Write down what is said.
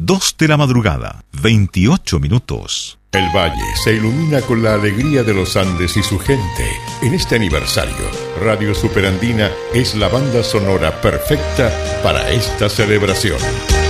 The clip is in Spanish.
2 de la madrugada, 28 minutos. El valle se ilumina con la alegría de los Andes y su gente. En este aniversario, Radio Superandina es la banda sonora perfecta para esta celebración.